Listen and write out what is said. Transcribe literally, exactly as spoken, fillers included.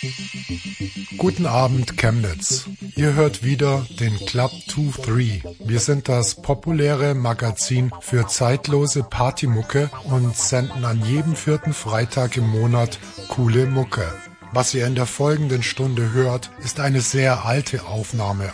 Guten Abend, Chemnitz. Ihr hört wieder den Club drei. Wir sind das populäre Magazin für zeitlose Partymucke und senden an jedem vierten Freitag im Monat coole Mucke. Was ihr in der folgenden Stunde hört, ist eine sehr alte Aufnahme